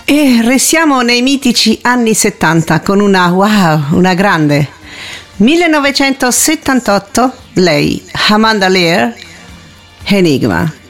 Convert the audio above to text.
E restiamo nei mitici anni 70 con una grande. 1978, lei, Amanda Lear, Enigma.